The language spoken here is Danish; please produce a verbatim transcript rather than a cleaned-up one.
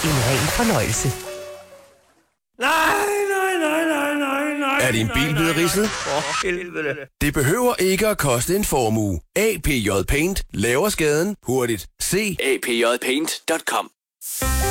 en ren fornøjelse. Nej, nej, nej, nej, nej, nej. Er din bil blevet ridset? For helvede. Det behøver ikke at koste en formue. A P J Paint laver skaden hurtigt. Se A P J paint punktum com.